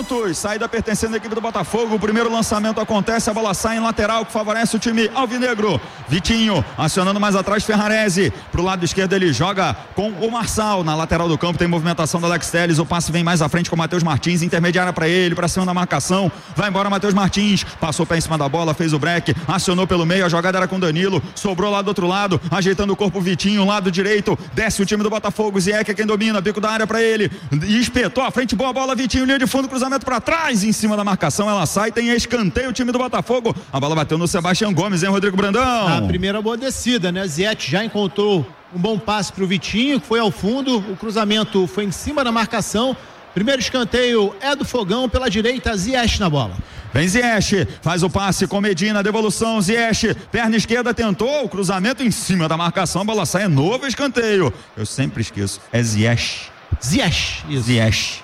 minutos, saída pertencendo à equipe do Botafogo, o primeiro lançamento acontece, a bola sai em lateral que favorece o time alvinegro. Vitinho acionando mais atrás Ferrarese, pro lado esquerdo ele joga com o Marçal, na lateral do campo tem movimentação do Alex Telles, o passe vem mais à frente com o Matheus Martins, intermediária para ele, para cima da marcação, vai embora Matheus Martins, passou o pé em cima da bola, fez o break, acionou pelo meio, a jogada era com Danilo, sobrou lá do outro lado, ajeitando o corpo Vitinho, lado direito, desce o time do Botafogo, Zieck é quem domina, bico da área para ele, e espetou à frente, boa bola, Vitinho, linha de fundo, cruzamento para trás, em cima da marcação, ela sai, tem escanteio o time do Botafogo, a bola bateu no Sebastião Gomes, hein, Rodrigo Brandão? A primeira boa descida, né? Zieck já encontrou um bom passe pro Vitinho, que foi ao fundo, o cruzamento foi em cima da marcação, primeiro escanteio é do Fogão, pela direita, Ziyech na bola. Vem Ziyech, faz o passe com Medina, devolução, Ziyech, perna esquerda tentou, o cruzamento em cima da marcação, a bola sai, é novo escanteio. Eu sempre esqueço, é Ziyech. Ziyech, isso. Ziyech.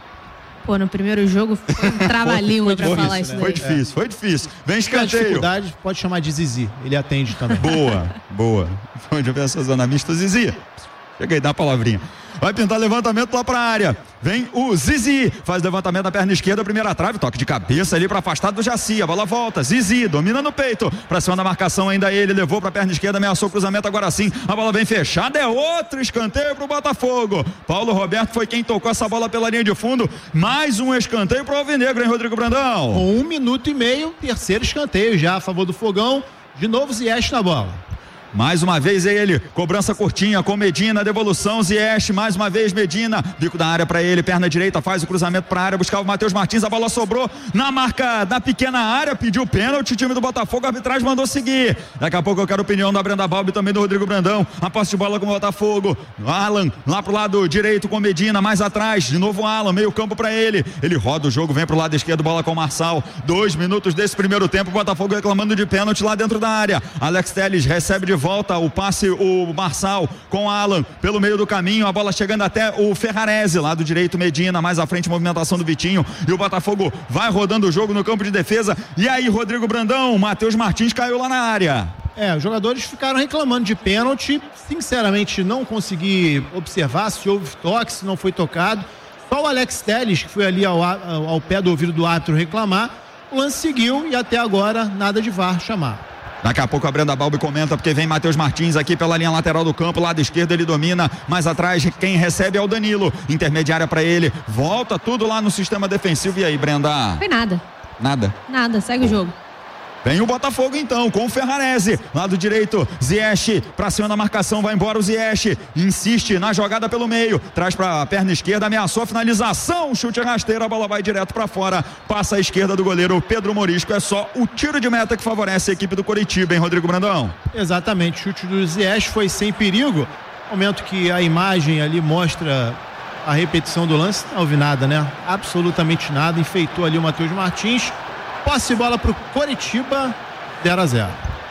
Pô, no primeiro jogo foi um trabalhinho pra falar isso, né? Foi difícil. Vem escanteio. Dificuldade, pode chamar de Zizi, ele atende também. Boa. Onde eu penso zona mista, Zizi. Cheguei, dá a palavrinha. Vai pintar levantamento lá pra área. Vem o Zizi, faz levantamento da perna esquerda, primeira trave, toque de cabeça ali para afastar do Jaci, a bola volta, Zizi, domina no peito, pra cima da marcação ainda ele, levou pra perna esquerda, ameaçou o cruzamento, agora sim, a bola vem fechada, é outro escanteio pro Botafogo. Paulo Roberto foi quem tocou essa bola pela linha de fundo, mais um escanteio pro Alvinegro, hein, Rodrigo Brandão? Com 1 minuto e meio, terceiro escanteio já a favor do Fogão, de novo Ziyech na bola. Mais uma vez ele, cobrança curtinha com Medina, devolução, Ziyech, mais uma vez Medina, bico da área para ele, perna direita, faz o cruzamento para a área, buscava o Matheus Martins, a bola sobrou na marca da pequena área, pediu pênalti, o time do Botafogo, a arbitragem mandou seguir. Daqui a pouco eu quero a opinião da Brenda Balbi e também do Rodrigo Brandão, a posse de bola com o Botafogo, Alan, lá pro lado direito com Medina, mais atrás, de novo Alan, meio campo para ele roda o jogo, vem pro lado esquerdo, bola com o Marçal, 2 minutos desse primeiro tempo, o Botafogo reclamando de pênalti lá dentro da área, Alex Telles recebe de volta o passe, o Marçal com Alan pelo meio do caminho, a bola chegando até o Ferrarese, lado direito Medina, mais à frente movimentação do Vitinho e o Botafogo vai rodando o jogo no campo de defesa. E aí, Rodrigo Brandão, Matheus Martins caiu lá na área. Os jogadores ficaram reclamando de pênalti, sinceramente não consegui observar se houve toque, se não foi tocado, só o Alex Telles que foi ali ao pé do ouvido do árbitro reclamar, o lance seguiu e até agora nada de VAR chamar. Daqui a pouco a Brenda Balbi comenta, porque vem Matheus Martins aqui pela linha lateral do campo, lado esquerdo ele domina, mais atrás quem recebe é o Danilo, intermediária para ele, volta tudo lá no sistema defensivo. E aí, Brenda? Foi nada. Nada, segue o jogo. Vem o Botafogo então, com o Ferrarese, lado direito, Ziyech, pra cima da marcação, vai embora o Ziyech, insiste na jogada pelo meio, traz pra perna esquerda, ameaçou a finalização, chute rasteiro, a bola vai direto pra fora, passa à esquerda do goleiro Pedro Morisco, é só o tiro de meta que favorece a equipe do Coritiba, hein, Rodrigo Brandão? Exatamente, o chute do Ziyech foi sem perigo, momento que a imagem ali mostra a repetição do lance, não houve nada, né? Absolutamente nada, enfeitou ali o Matheus Martins. Posse de bola pro Coritiba, 0-0.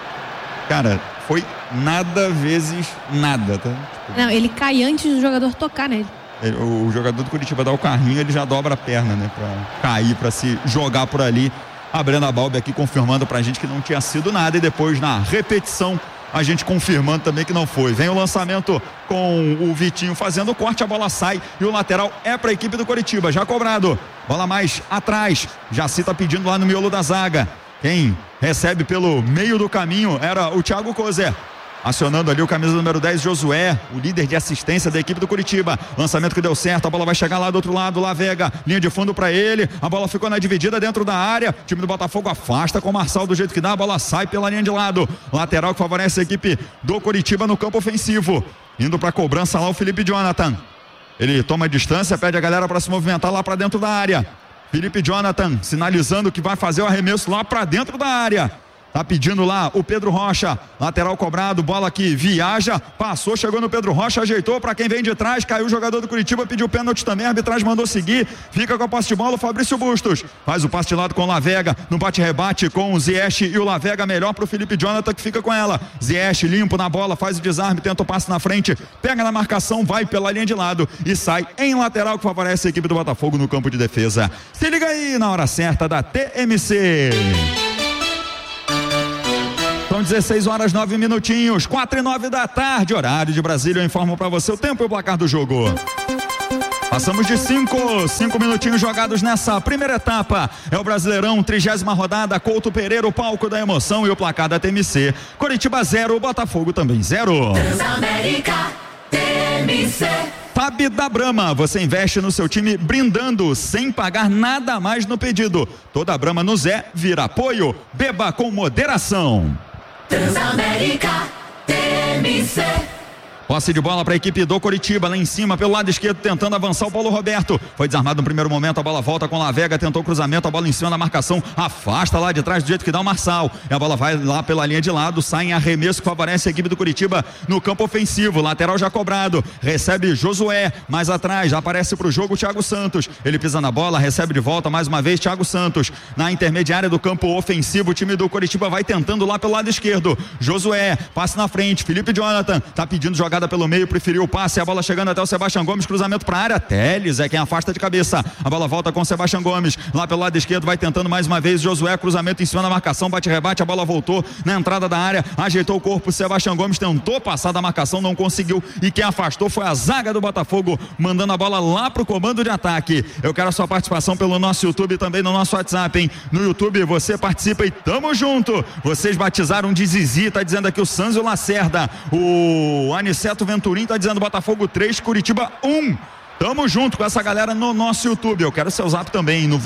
Cara, foi nada vezes nada, tá? Não, ele cai antes do jogador tocar nele. O jogador do Coritiba dá o carrinho, ele já dobra a perna, né? Pra cair, pra se jogar por ali. A Brenda Balbi aqui confirmando pra gente que não tinha sido nada e depois na repetição a gente confirmando também que não foi. Vem o lançamento com o Vitinho fazendo o corte, a bola sai e o lateral é para a equipe do Coritiba, já cobrado. Bola mais atrás, Jaci tá pedindo lá no miolo da zaga. Quem recebe pelo meio do caminho era o Thiago Cozé. Acionando ali o camisa número 10, Josué, o líder de assistência da equipe do Coritiba. Lançamento que deu certo, a bola vai chegar lá do outro lado, Lavega, linha de fundo para ele. A bola ficou na dividida dentro da área. O time do Botafogo afasta com o Marçal do jeito que dá, a bola sai pela linha de lado. Lateral que favorece a equipe do Coritiba no campo ofensivo. Indo para cobrança lá o Felipe Jonathan. Ele toma distância, pede a galera para se movimentar lá para dentro da área. Felipe Jonathan sinalizando que vai fazer o arremesso lá para dentro da área. Tá pedindo lá o Pedro Rocha, lateral cobrado, bola que viaja, passou, chegou no Pedro Rocha, ajeitou para quem vem de trás, caiu o jogador do Curitiba, pediu pênalti também, a arbitragem mandou seguir, fica com a posse de bola o Fabrício Bustos, faz o passe de lado com o Lavega, no bate-rebate com o Ziyech e o Lavega melhor pro Felipe Jonathan que fica com ela, Ziyech limpo na bola, faz o desarme, tenta o passe na frente, pega na marcação, vai pela linha de lado e sai em lateral que favorece a equipe do Botafogo no campo de defesa. Se liga aí na hora certa da TMC. São 16 horas 9 minutinhos, 4 e 9 da tarde, horário de Brasília. Eu informo para você o tempo e o placar do jogo. Passamos de 5 minutinhos jogados nessa primeira etapa. É o Brasileirão, 30ª rodada. Couto Pereira, o palco da emoção e o placar da TMC. Coritiba 0, Botafogo também 0. Transamérica, TMC. Tab da Brahma, você investe no seu time brindando, sem pagar nada mais no pedido. Toda Brahma no Zé vira apoio. Beba com moderação. Transamérica, TMC. Posse de bola para a equipe do Coritiba, lá em cima, pelo lado esquerdo, tentando avançar o Paulo Roberto. Foi desarmado no primeiro momento, a bola volta com Lavega, tentou o cruzamento, a bola em cima da marcação, afasta lá de trás do jeito que dá o Marçal. E a bola vai lá pela linha de lado, sai em arremesso que favorece a equipe do Coritiba no campo ofensivo. Lateral já cobrado, recebe Josué, mais atrás, já aparece para o jogo o Thiago Santos. Ele pisa na bola, recebe de volta mais uma vez Thiago Santos. Na intermediária do campo ofensivo, o time do Coritiba vai tentando lá pelo lado esquerdo. Josué, passe na frente, Felipe Jonathan, tá pedindo jogada pelo meio, preferiu o passe, a bola chegando até o Sebastião Gomes, cruzamento para a área, Teles é quem afasta de cabeça, a bola volta com o Sebastião Gomes, lá pelo lado esquerdo vai tentando mais uma vez Josué, cruzamento em cima da marcação, bate-rebate, a bola voltou na entrada da área, ajeitou o corpo, Sebastião Gomes tentou passar da marcação, não conseguiu, e quem afastou foi a zaga do Botafogo, mandando a bola lá pro comando de ataque. Eu quero a sua participação pelo nosso YouTube e também no nosso WhatsApp, hein? No YouTube você participa e tamo junto. Vocês batizaram de Zizi, tá dizendo aqui o Sanzio Lacerda, o Aniceto Venturim tá dizendo Botafogo 3, Curitiba 1. Tamo junto com essa galera no nosso YouTube. Eu quero seu zap também no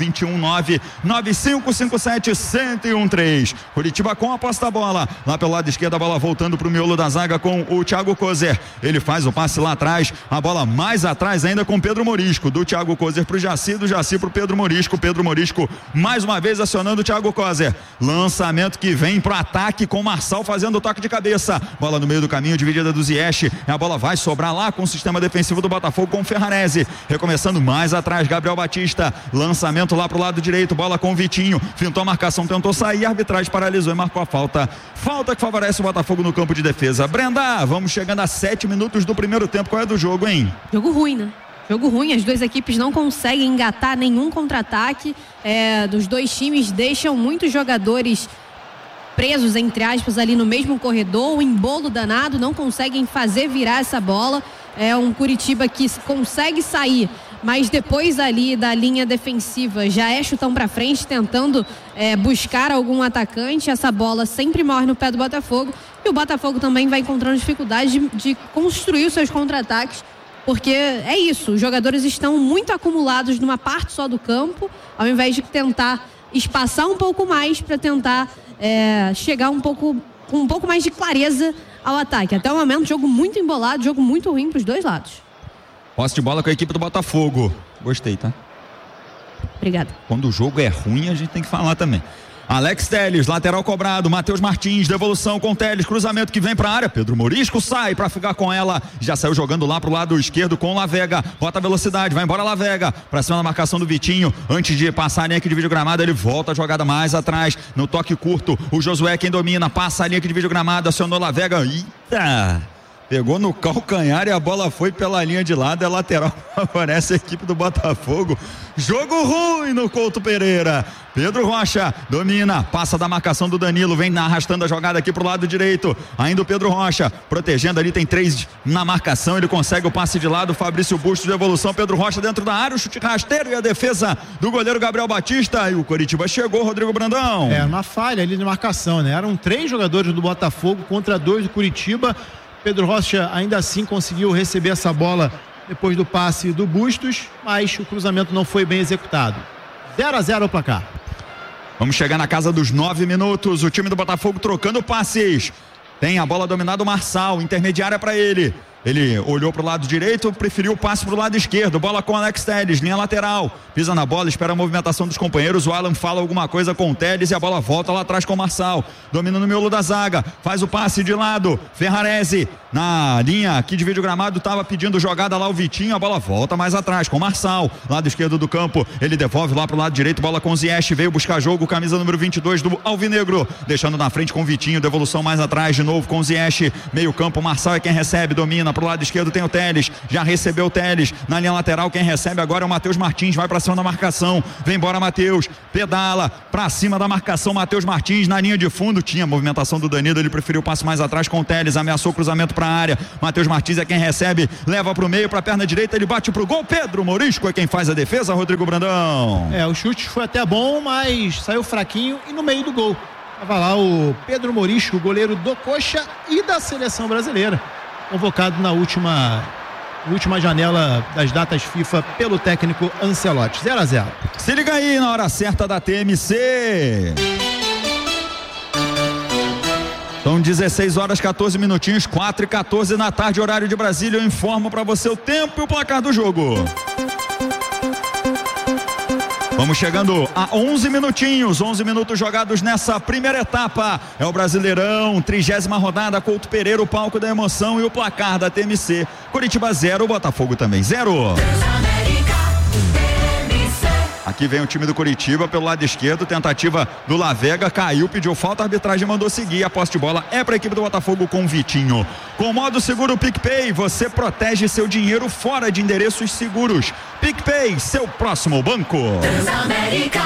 219-9557-1013. Curitiba com a posse da bola. Lá pelo lado esquerdo, a bola voltando pro miolo da zaga com o Thiago Kozer. Ele faz o passe lá atrás. A bola mais atrás ainda com Pedro Morisco. Do Thiago Kozer pro Jaci, do Jaci pro Pedro Morisco. Pedro Morisco mais uma vez acionando o Thiago Kozer. Lançamento que vem pro ataque com o Marçal fazendo o toque de cabeça. Bola no meio do caminho, dividida do Ziyech. A bola vai sobrar lá com o sistema defensivo do Botafogo com o Ferrarese. Recomeçando mais atrás, Gabriel Batista, lançamento lá pro lado direito, bola com o Vitinho, fintou a marcação, tentou sair, a arbitragem paralisou e marcou a falta que favorece o Botafogo no campo de defesa. Brenda, vamos chegando a 7 minutos do primeiro tempo. Qual é do jogo, hein? Jogo ruim, né? Jogo ruim, as duas equipes não conseguem engatar nenhum contra-ataque, dos dois times deixam muitos jogadores presos, entre aspas, ali no mesmo corredor, o embolo danado, não conseguem fazer virar essa bola. É um Curitiba que consegue sair, mas depois ali da linha defensiva já é chutão pra frente, tentando buscar algum atacante. Essa bola sempre morre no pé do Botafogo, e o Botafogo também vai encontrando dificuldade de construir os seus contra-ataques, porque é isso, os jogadores estão muito acumulados numa parte só do campo, ao invés de tentar espaçar um pouco mais para tentar chegar com um pouco mais de clareza ao ataque. Até o momento, jogo muito embolado, jogo muito ruim para os dois lados. Posse de bola com a equipe do Botafogo. Gostei, tá? Obrigada. Quando o jogo é ruim, a gente tem que falar também. Alex Teles, lateral cobrado, Matheus Martins, devolução com Teles, cruzamento que vem pra área, Pedro Morisco sai pra ficar com ela, já saiu jogando lá pro lado esquerdo com Lavega, bota a velocidade, vai embora Lavega, pra cima da marcação do Vitinho, antes de passar a linha aqui de vídeo gramado, ele volta a jogada mais atrás, no toque curto, o Josué quem domina, passa a linha aqui de vídeo gramado, acionou Lavega, eita! Pegou no calcanhar e a bola foi pela linha de lado, é lateral, aparece a equipe do Botafogo. Jogo ruim no Couto Pereira. Pedro Rocha domina, passa da marcação do Danilo, vem arrastando a jogada aqui pro lado direito. Ainda o Pedro Rocha, protegendo ali, tem 3 na marcação, ele consegue o passe de lado, Fabrício Bustos de evolução, Pedro Rocha dentro da área, o chute rasteiro e a defesa do goleiro Gabriel Batista. E o Coritiba chegou, Rodrigo Brandão. Uma falha ali de marcação, né? Eram 3 jogadores do Botafogo contra 2 do Curitiba. Pedro Rocha ainda assim conseguiu receber essa bola depois do passe do Bustos, mas o cruzamento não foi bem executado. 0-0 o placar. Vamos chegar na casa dos 9 minutos, o time do Botafogo trocando passes. Tem a bola dominada o Marçal, intermediária para ele. Ele olhou para o lado direito, preferiu o passe para o lado esquerdo. Bola com Alex Teles, linha lateral. Pisa na bola, espera a movimentação dos companheiros. O Alan fala alguma coisa com o Teles e a bola volta lá atrás com o Marçal. Domina no miolo da zaga, faz o passe de lado. Ferrarese na linha aqui de vídeo gramado, estava pedindo jogada lá o Vitinho. A bola volta mais atrás com o Marçal. Lado esquerdo do campo, ele devolve lá para o lado direito. Bola com o Ziyech, veio buscar jogo. Camisa número 22 do Alvinegro. Deixando na frente com o Vitinho. Devolução mais atrás de novo com o Ziyech. Meio campo, o Marçal é quem recebe, domina. Pro lado esquerdo tem o Teles, já recebeu o Teles, na linha lateral quem recebe agora é o Matheus Martins, vai pra cima da marcação, vem embora Matheus, pedala pra cima da marcação, Matheus Martins na linha de fundo, tinha movimentação do Danilo, ele preferiu o passe mais atrás com o Teles, ameaçou o cruzamento pra a área. Matheus Martins é quem recebe, leva pro meio, pra perna direita, ele bate pro gol. Pedro Morisco é quem faz a defesa, Rodrigo Brandão. O chute foi até bom, mas saiu fraquinho e no meio do gol estava lá o Pedro Morisco, goleiro do Coxa e da seleção brasileira, convocado na última janela das datas FIFA pelo técnico Ancelotti. 0-0. Se liga aí na hora certa da TMC. São 16 horas 14 minutinhos, 4h14 na tarde, horário de Brasília. Eu informo para você o tempo e o placar do jogo. Vamos chegando a 11 minutinhos, 11 minutos jogados nessa primeira etapa. É o Brasileirão, 30ª rodada, Couto Pereira, o palco da emoção e o placar da TMC. Coritiba 0, Botafogo também 0. Aqui vem o time do Coritiba pelo lado esquerdo, tentativa do Lavega, caiu, pediu falta, a arbitragem mandou seguir, a posse de bola é para a equipe do Botafogo com o Vitinho. Com o modo seguro PicPay, você protege seu dinheiro fora de endereços seguros. PicPay, seu próximo banco. Transamérica,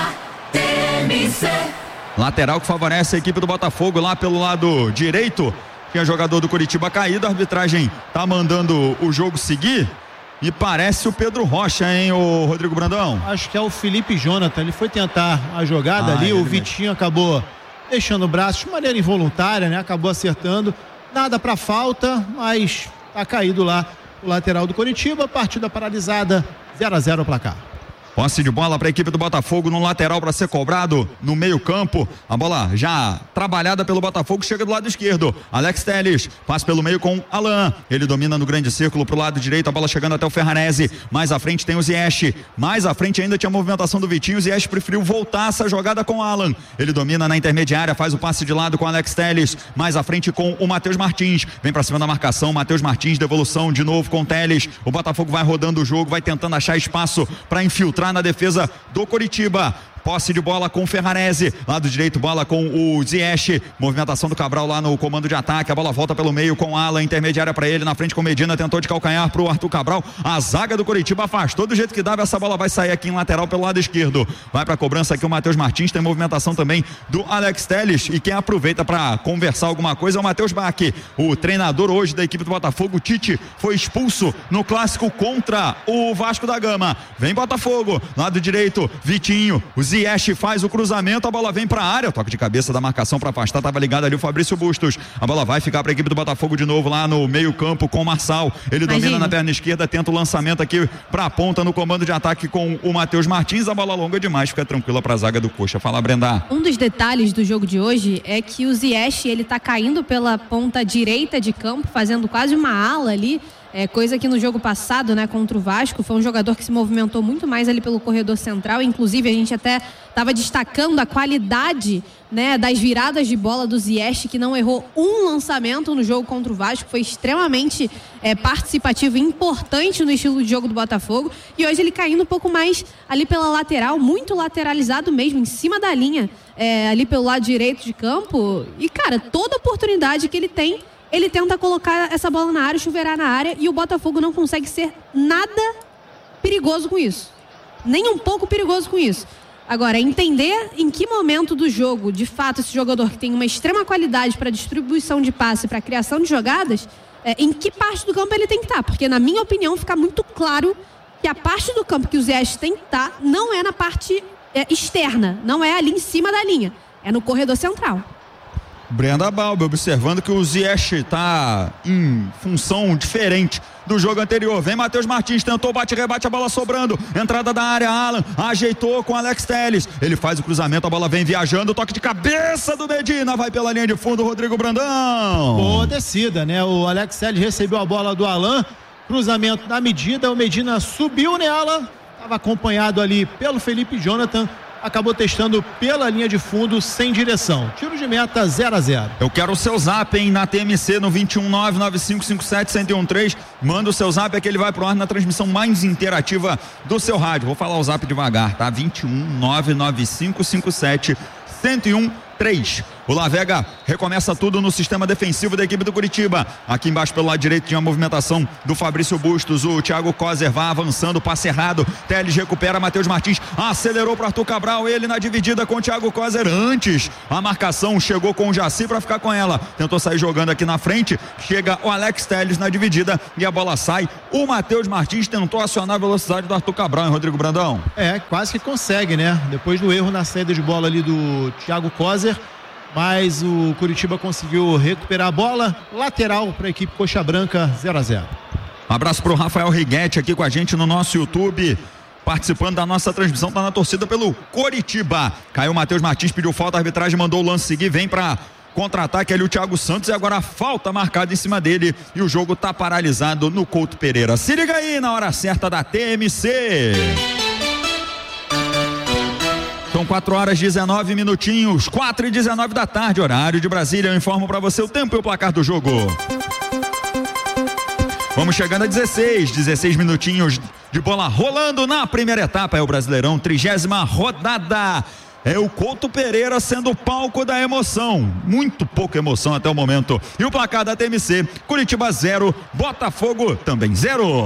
TMC. Lateral que favorece a equipe do Botafogo lá pelo lado direito, tinha jogador do Coritiba caído, a arbitragem tá mandando o jogo seguir. E parece o Pedro Rocha, hein, o Rodrigo Brandão? Acho que é o Felipe Jonathan. Ele foi tentar a jogada ali. O Vitinho acabou deixando o braço de maneira involuntária, né? Acabou acertando. Nada para falta, mas tá caído lá o lateral do Coritiba. Partida paralisada, 0-0 o placar. Posse de bola para a equipe do Botafogo no lateral para ser cobrado no meio-campo. A bola já trabalhada pelo Botafogo chega do lado esquerdo. Alex Telles passa pelo meio com Alan. Ele domina no grande círculo pro lado direito. A bola chegando até o Ferranese. Mais à frente tem o Ziyech. Mais à frente ainda tinha a movimentação do Vitinho. O Ziyech preferiu voltar essa jogada com o Alan. Ele domina na intermediária, faz o passe de lado com o Alex Telles. Mais à frente com o Matheus Martins. Vem para cima da marcação. Matheus Martins, devolução de novo com o Telles. O Botafogo vai rodando o jogo, vai tentando achar espaço para infiltrar na defesa do Coritiba. Posse de bola com o Ferranese, lado direito, bola com o Ziyech, movimentação do Cabral lá no comando de ataque, a bola volta pelo meio com o Alan, intermediária para ele, na frente com o Medina, tentou de calcanhar pro Arthur Cabral, a zaga do Coritiba afastou do jeito que dava, essa bola vai sair aqui em lateral pelo lado esquerdo, vai pra cobrança aqui o Matheus Martins, tem movimentação também do Alex Telles, e quem aproveita para conversar alguma coisa é o Matheus Bach, o treinador hoje da equipe do Botafogo. O Tite foi expulso no clássico contra o Vasco da Gama. Vem Botafogo, lado direito, Vitinho, o Ziyech faz o cruzamento, a bola vem para a área, toque de cabeça da marcação para afastar, tava ligado ali o Fabrício Bustos, a bola vai ficar para a equipe do Botafogo de novo lá no meio campo com o Marçal, ele domina na perna esquerda, tenta o lançamento aqui para a ponta no comando de ataque com o Matheus Martins, a bola longa demais, fica tranquila para a zaga do Coxa. Fala, Brenda. Um dos detalhes do jogo de hoje é que o Ziyech, ele tá caindo pela ponta direita de campo, fazendo quase uma ala ali, coisa que no jogo passado, né, contra o Vasco, foi um jogador que se movimentou muito mais ali pelo corredor central. Inclusive a gente até estava destacando a qualidade, né, das viradas de bola do Ziyech, que não errou um lançamento no jogo contra o Vasco, foi extremamente participativo e importante no estilo de jogo do Botafogo. E hoje ele caindo um pouco mais ali pela lateral, muito lateralizado mesmo, em cima da linha, ali pelo lado direito de campo. E cara, toda oportunidade que ele tem, ele tenta colocar essa bola na área, chuveirar na área, e o Botafogo não consegue ser nada perigoso com isso. Nem um pouco perigoso com isso. Agora, entender em que momento do jogo, de fato, esse jogador que tem uma extrema qualidade para distribuição de passe, para criação de jogadas, em que parte do campo ele tem que estar. Porque, na minha opinião, fica muito claro que a parte do campo que o Ziyech tem que estar não é na parte externa, não é ali em cima da linha, é no corredor central. Brenda Balbi observando que o Ziyech está em função diferente do jogo anterior. Vem Matheus Martins, tentou, bate-rebate, a bola sobrando, entrada da área, Alan ajeitou com Alex Telles, ele faz o cruzamento, a bola vem viajando, toque de cabeça do Medina, vai pela linha de fundo, Rodrigo Brandão. Boa descida, né? O Alex Telles recebeu a bola do Alan, cruzamento na medida, o Medina subiu nela, estava acompanhado ali pelo Felipe Jonathan, acabou testando pela linha de fundo sem direção. Tiro de meta 0-0. Eu quero o seu zap, hein, na TMC no 21995571013. Manda o seu zap, é que ele vai pro ar na transmissão mais interativa do seu rádio. Vou falar o zap devagar, tá? 21995571013. O Lavega recomeça tudo no sistema defensivo da equipe do Curitiba. Aqui embaixo pelo lado direito tinha a movimentação do Fabrício Bustos. O Thiago Kozer vai avançando, passe errado. Teles recupera, Matheus Martins acelerou para Arthur Cabral. Ele na dividida com o Thiago Kozer. Antes a marcação chegou com o Jaci para ficar com ela. Tentou sair jogando aqui na frente. Chega o Alex Teles na dividida e a bola sai. O Matheus Martins tentou acionar a velocidade do Arthur Cabral, hein, Rodrigo Brandão? Quase que consegue, né? Depois do erro na saída de bola ali do Thiago Kozer, mas o Curitiba conseguiu recuperar a bola. Lateral para a equipe Coxa Branca, 0-0. Um abraço para o Rafael Riguete aqui com a gente no nosso YouTube, participando da nossa transmissão, tá na torcida pelo Coritiba. Caiu o Matheus Martins, pediu falta, a arbitragem mandou o lance seguir, vem para contra-ataque ali o Thiago Santos e agora a falta marcada em cima dele e o jogo tá paralisado no Couto Pereira. Se liga aí na hora certa da TMC. São 4h19, 4h19 da tarde, horário de Brasília. Eu informo para você o tempo e o placar do jogo. Vamos chegando a 16 minutinhos de bola rolando na primeira etapa. É o Brasileirão, 30ª rodada. É o Couto Pereira sendo o palco da emoção. Muito pouca emoção até o momento. E o placar da TMC: Curitiba 0, Botafogo também 0.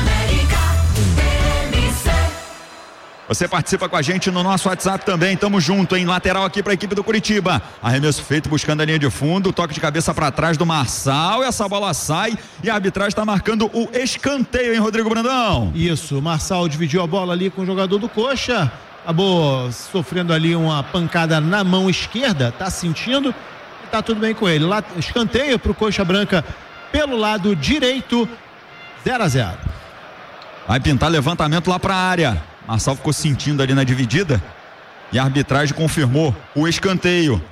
Você participa com a gente no nosso WhatsApp também, tamo junto, em lateral aqui para a equipe do Curitiba. Arremesso feito buscando a linha de fundo, toque de cabeça para trás do Marçal, e essa bola sai e a arbitragem está marcando o escanteio, hein, Rodrigo Brandão? Isso, o Marçal dividiu a bola ali com o jogador do Coxa, acabou sofrendo ali uma pancada na mão esquerda, tá sentindo e tá tudo bem com ele. Lá, escanteio pro Coxa Branca pelo lado direito, 0-0. Vai pintar levantamento lá para a área. Marçal ficou sentindo ali na dividida e a arbitragem confirmou o escanteio.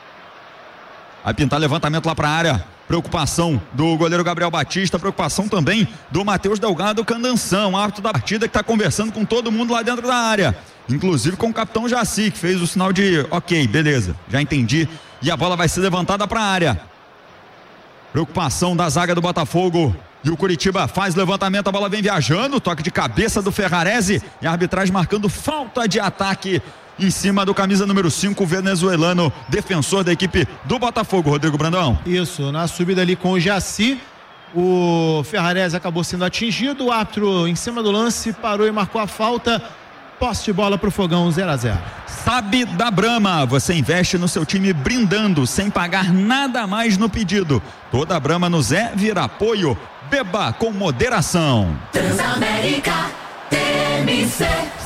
Vai pintar levantamento lá para a área. Preocupação do goleiro Gabriel Batista, preocupação também do Matheus Delgado Candanção, árbitro da partida, que está conversando com todo mundo lá dentro da área, inclusive com o capitão Jaci, que fez o sinal de ok, beleza, já entendi, e a bola vai ser levantada para a área. Preocupação da zaga do Botafogo. E o Curitiba faz levantamento, a bola vem viajando, toque de cabeça do Ferrarese e a arbitragem marcando falta de ataque em cima do camisa número 5, venezuelano, defensor da equipe do Botafogo, Rodrigo Brandão. Isso, na subida ali com o Jaci, o Ferrarese acabou sendo atingido, o árbitro em cima do lance parou e marcou a falta. Posse de bola pro Fogão, 0-0. Sabe da Brahma, você investe no seu time brindando, sem pagar nada mais no pedido. Toda a Brahma no Zé vira apoio. Beba com moderação. Transamérica TMC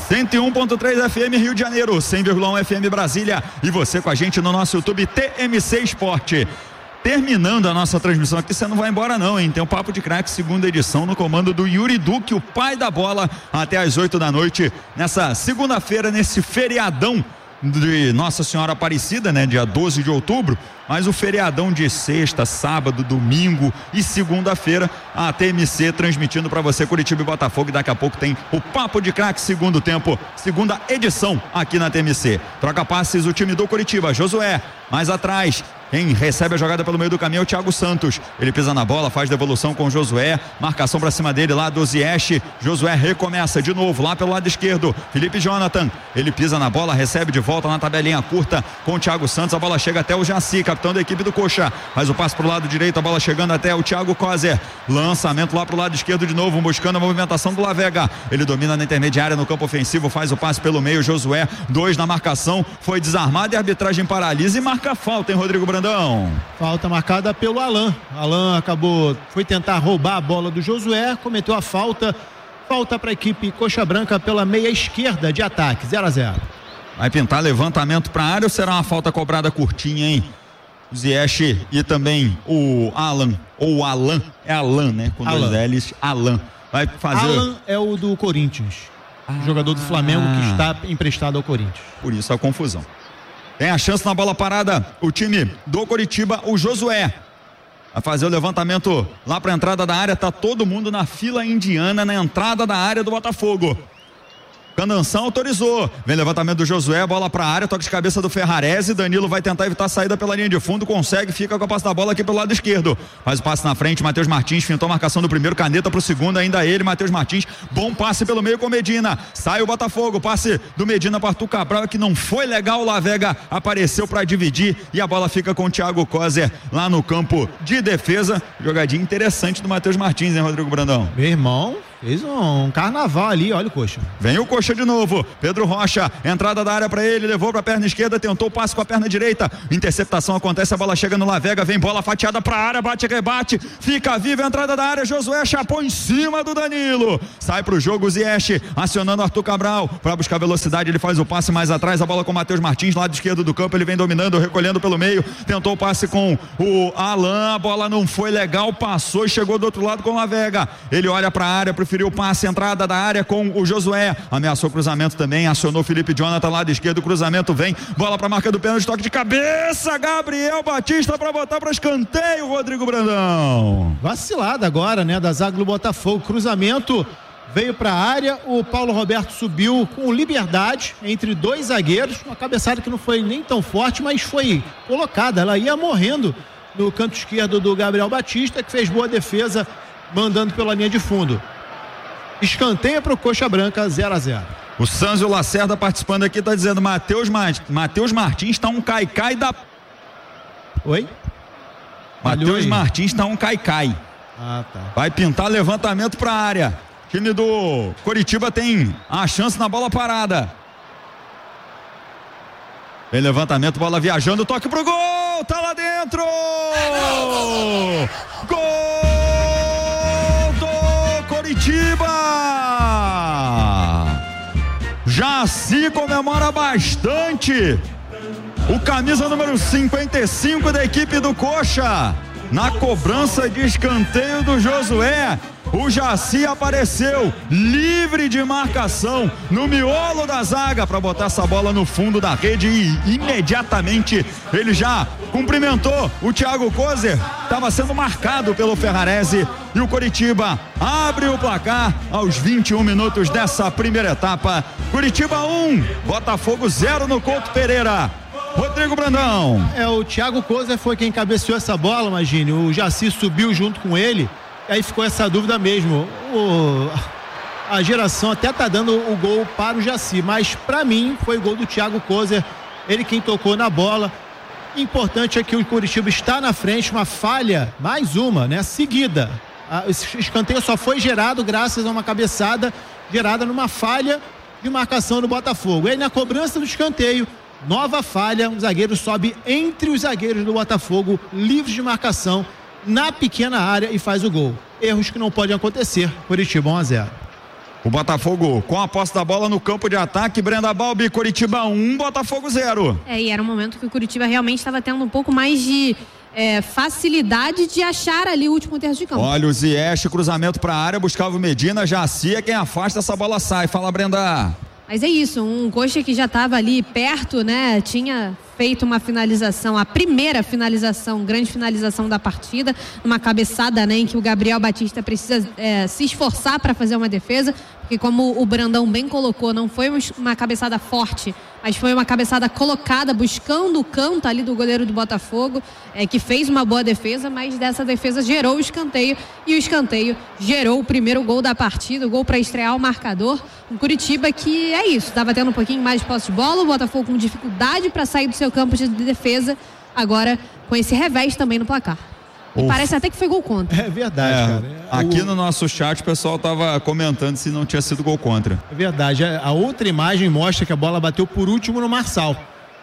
101.3 FM Rio de Janeiro, 100,1 FM Brasília e você com a gente no nosso YouTube TMC Esporte. Terminando a nossa transmissão aqui, você não vai embora não, hein? Tem o Papo de Craque, segunda edição, no comando do Yuri Duque, o pai da bola, até às 8 da noite, nessa segunda-feira, nesse feriadão de Nossa Senhora Aparecida, né? Dia 12 de outubro, mas o feriadão de sexta, sábado, domingo e segunda-feira, a TMC transmitindo para você Curitiba e Botafogo, e daqui a pouco tem o Papo de Craque, segundo tempo, segunda edição aqui na TMC. Troca passes o time do Curitiba, Josué, mais atrás, quem recebe a jogada pelo meio do caminho é o Thiago Santos. Ele pisa na bola, faz devolução com o Josué, marcação pra cima dele lá do Ziyech. Josué recomeça de novo lá pelo lado esquerdo. Felipe Jonathan, ele pisa na bola, recebe de volta na tabelinha curta com o Thiago Santos. A bola chega até o Jaci, capitão da equipe do Coxa. Faz o passe pro lado direito, a bola chegando até o Thiago Kozer. Lançamento lá pro lado esquerdo de novo, buscando a movimentação do Lavega. Ele domina na intermediária no campo ofensivo, faz o passe pelo meio. Josué, 2 na marcação, foi desarmado e a arbitragem paralisa e marca falta, hein, Rodrigo Brandão? Falta marcada pelo Alan. Alan foi tentar roubar a bola do Josué, cometeu a falta. Falta para a equipe Coxa Branca pela meia esquerda de ataque, 0-0. Vai pintar levantamento para a área ou será uma falta cobrada curtinha, hein? O Ziyech e também o Alan, ou o Alan, é Alan, né? Com Alan. 2 L's, Alan. Vai fazer... Alan é o do Corinthians, jogador do Flamengo que está emprestado ao Corinthians. Por isso a confusão. Tem a chance na bola parada o time do Curitiba, o Josué. Vai fazer o levantamento lá para a entrada da área. Tá todo mundo na fila indiana na entrada da área do Botafogo. Candanção autorizou. Vem levantamento do Josué, bola pra área, toque de cabeça do Ferrarese. Danilo vai tentar evitar a saída pela linha de fundo, consegue, fica com a posse da bola aqui pelo lado esquerdo. Faz o passe na frente, Matheus Martins fintou a marcação do primeiro, caneta pro segundo, ainda ele, Matheus Martins. Bom passe pelo meio com Medina. Sai o Botafogo, passe do Medina para Arthur Cabral, que não foi legal. O Lavega apareceu para dividir e a bola fica com o Thiago Kozer lá no campo de defesa. Jogadinha interessante do Matheus Martins, hein, Rodrigo Brandão? Meu irmão fez um carnaval ali, olha o Coxa. Vem o Coxa de novo, Pedro Rocha, entrada da área para ele, levou para a perna esquerda, tentou o passe com a perna direita, interceptação acontece, a bola chega no Lavega, vem bola fatiada para a área, bate, rebate, fica viva a entrada da área, Josué chapou em cima do Danilo, sai pro jogo o Ziyech, acionando Arthur Cabral, para buscar velocidade, ele faz o passe mais atrás, a bola com o Matheus Martins, lado esquerdo do campo, ele vem dominando, recolhendo pelo meio, tentou o passe com o Alan, a bola não foi legal, passou e chegou do outro lado com o Lavega, ele olha para a área, preferiu o passe, entrada da área com o Josué, ameaçou o cruzamento também, acionou o Felipe Jonathan, lado esquerdo, o cruzamento vem, bola para a marca do pênalti, toque de cabeça, Gabriel Batista para botar para escanteio, Rodrigo Brandão. Vacilada agora, né, da zaga do Botafogo, cruzamento veio para a área, o Paulo Roberto subiu com liberdade entre dois zagueiros, uma cabeçada que não foi nem tão forte, mas foi colocada, ela ia morrendo no canto esquerdo do Gabriel Batista, que fez boa defesa, mandando pela linha de fundo. Escanteia para o Coxa Branca, 0-0. O Sanzio Lacerda participando aqui, tá dizendo, Matheus Martins tá um caicai da... Oi? Matheus Martins tá um caicai. Ah, tá. Vai pintar levantamento pra área. O time do Coritiba tem a chance na bola parada. Vem levantamento, bola viajando, toque pro gol, tá lá dentro! Gol do Coritiba! Jaci comemora bastante. O camisa número 55 da equipe do Coxa. Na cobrança de escanteio do Josué, o Jaci apareceu livre de marcação no miolo da zaga para botar essa bola no fundo da rede e imediatamente ele já cumprimentou o Thiago Kozer, estava sendo marcado pelo Ferrarese e o Coritiba abre o placar aos 21 minutos dessa primeira etapa. Coritiba 1, Botafogo 0 no Couto Pereira. Rodrigo Brandão. O Thiago Kozer foi quem cabeceou essa bola, imagine, o Jaci subiu junto com ele, e aí ficou essa dúvida mesmo, a geração até tá dando o gol para o Jaci, mas para mim foi o gol do Thiago Kozer, ele quem tocou na bola. Importante é que o Coritiba está na frente, uma falha, mais uma, né, seguida, esse escanteio só foi gerado graças a uma cabeçada gerada numa falha de marcação do Botafogo, e aí na cobrança do escanteio, nova falha, o zagueiro sobe entre os zagueiros do Botafogo, livres de marcação, na pequena área e faz o gol. Erros que não podem acontecer. Coritiba 1-0. O Botafogo com a posse da bola no campo de ataque, Brenda Balbi, Coritiba 1, Botafogo 0. E era um momento que o Coritiba realmente estava tendo um pouco mais de facilidade de achar ali o último terço de campo. Olha o Ziyech, cruzamento para a área, buscava o Medina, Jaci é quem afasta, essa bola sai. Fala, Brenda. Mas é isso, um Coxa que já estava ali perto, né? Tinha feito uma finalização, a primeira finalização, grande finalização da partida, uma cabeçada, né, em que o Gabriel Batista precisa se esforçar para fazer uma defesa, porque como o Brandão bem colocou, não foi uma cabeçada forte, mas foi uma cabeçada colocada, buscando o canto ali do goleiro do Botafogo, que fez uma boa defesa, mas dessa defesa gerou o escanteio, e o escanteio gerou o primeiro gol da partida, o gol para estrear o marcador. Um Coritiba que é isso, estava tendo um pouquinho mais de posse de bola, o Botafogo com dificuldade para sair do seu campo de defesa, agora com esse revés também no placar. E parece até que foi gol contra. É verdade, cara. Aqui no nosso chat o pessoal estava comentando se não tinha sido gol contra. É verdade. A outra imagem mostra que a bola bateu por último no Marçal.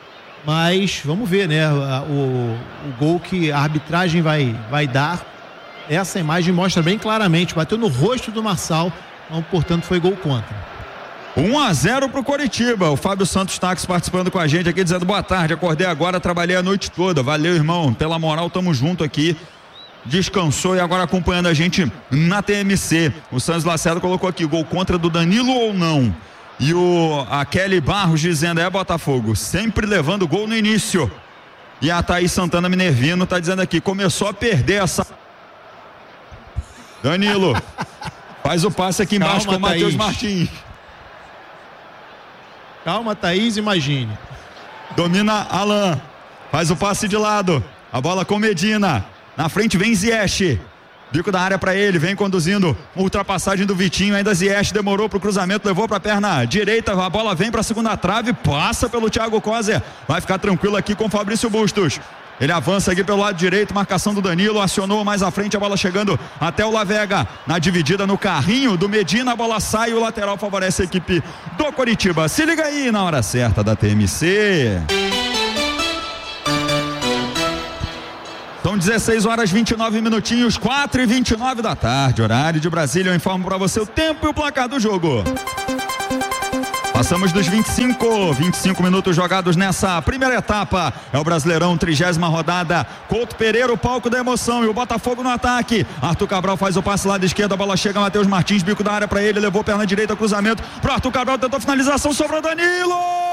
Mas vamos ver, né? O gol que a arbitragem vai dar. Essa imagem mostra bem claramente. Bateu no rosto do Marçal. Então, portanto, foi gol contra. 1-0 pro Coritiba. O Fábio Santos Táxi participando com a gente aqui, dizendo boa tarde, acordei agora, trabalhei a noite toda. Valeu, irmão, pela moral, tamo junto aqui. Descansou e agora acompanhando a gente na TMC. O Santos Lacerda colocou aqui, gol contra do Danilo ou não? E a Kelly Barros dizendo, Botafogo, sempre levando gol no início. E a Thaís Santana Minervino tá dizendo aqui, começou a perder essa... Danilo, faz o passe aqui embaixo com o Matheus Martins. Calma, Thaís, imagine. Domina Alan. Faz o passe de lado. A bola com Medina. Na frente vem Ziyech. Bico da área para ele, vem conduzindo. Ultrapassagem do Vitinho, ainda Ziyech demorou pro cruzamento, levou pra perna direita, a bola vem pra segunda trave, passa pelo Thiago Kozer. Vai ficar tranquilo aqui com Fabrício Bustos. Ele avança aqui pelo lado direito, marcação do Danilo, acionou mais à frente, a bola chegando até o Lavega. Na dividida no carrinho do Medina, a bola sai e o lateral favorece a equipe do Coritiba. Se liga aí na hora certa da TMC. São 16 horas 29 minutinhos, 4h29 da tarde, horário de Brasília. Eu informo para você o tempo e o placar do jogo. Passamos dos 25 minutos jogados nessa primeira etapa. É o Brasileirão, 30ª rodada. Couto Pereira, o palco da emoção, e o Botafogo no ataque. Arthur Cabral faz o passe lado esquerdo, a bola chega, Matheus Martins, bico da área para ele, levou perna direita, cruzamento pro Arthur Cabral, tentou finalização, sobrou Danilo!